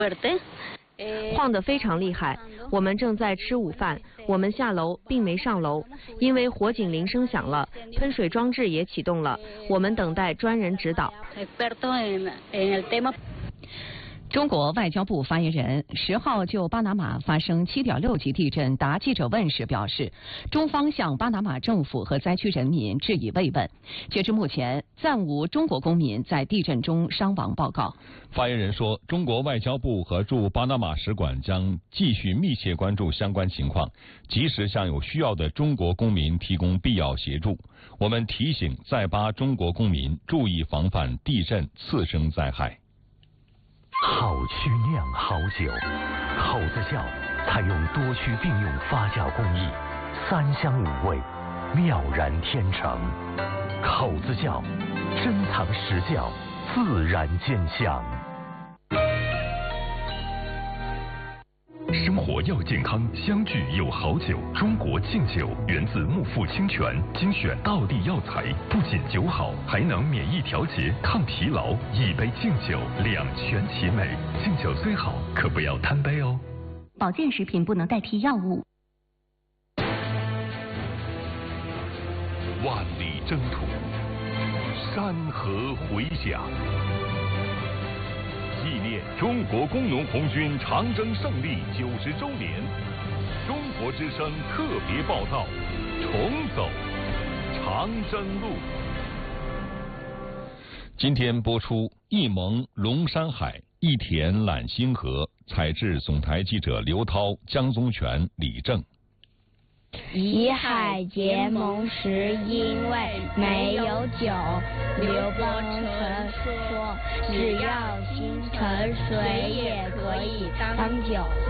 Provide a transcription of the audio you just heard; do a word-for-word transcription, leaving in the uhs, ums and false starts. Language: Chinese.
晃得非常厉害。我们正在吃午饭，我们下楼并没上楼，因为火警铃声响了，喷水装置也启动了，我们等待专人指导。 中国外交部发言人十号就巴拿马发生七点六级地震答记者问时表示，中方向巴拿马政府和灾区人民致以慰问。截至目前，暂无中国公民在地震中伤亡报告。 发言人说，中国外交部和驻巴拿马使馆将继续密切关注相关情况，及时向有需要的中国公民提供必要协助。我们提醒在巴中国公民注意防范地震次生灾害。 好曲酿好酒，口子窖采用多区并用发酵工艺，三香五味，妙然天成。口子窖珍藏实窖，自然见香。 生活要健康，相聚有好酒。中国敬酒源自木富清泉，精选道地药材，不仅酒好，还能免疫调节、抗疲劳。一杯敬酒，两全其美。敬酒虽好，可不要贪杯哦。 保健食品不能代替药物。 万里征途，山河回响。纪念中国工农红军长征胜利九十周年，中国之声特别报道：重走长征路。 今天播出一蒙龙山海，一田揽星河。采制总台记者刘涛、江宗全、李正。 以海结盟时，因为没有酒。刘伯承说，只要心沉，水也可以当酒。